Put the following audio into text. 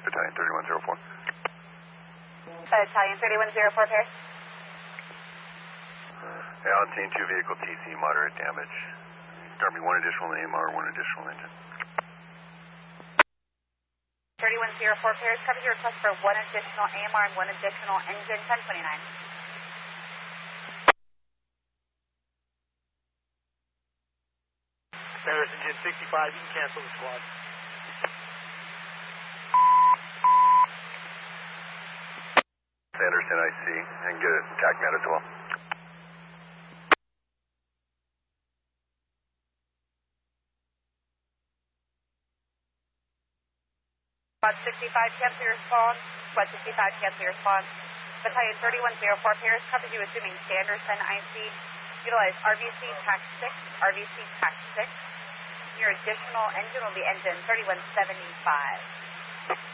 Battalion 3104. Battalion 3104, Paris. Yeah, on scene 2 vehicle TC, moderate damage. Army 1 additional AMR, 1 additional engine. 3104, Paris, covers your request for 1 additional AMR and 1 additional engine, 1029. Paris, engine 65, you can cancel the squad. Sanderson, I see, and get a TACMAT as well. Squad 65, cancel your response. Squad 65, cancel your response. Battalion 3104, Paris, covers you assuming Sanderson, IC. Utilize RVC TAC 6, RVC TAC 6. Your additional engine will be engine 3175.